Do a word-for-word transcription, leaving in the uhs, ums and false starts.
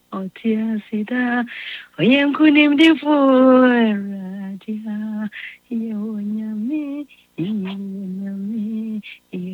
Otia sida, oyem kunim di fuera dia, yo nyami, yo nyami,